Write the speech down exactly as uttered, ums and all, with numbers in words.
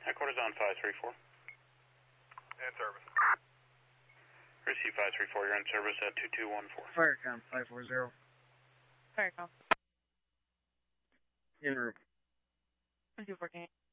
Headquarters on five three four. In service. Receive five three four, you're in service at two two one four. Firecom five four zero. Firecom. En route. two fourteen.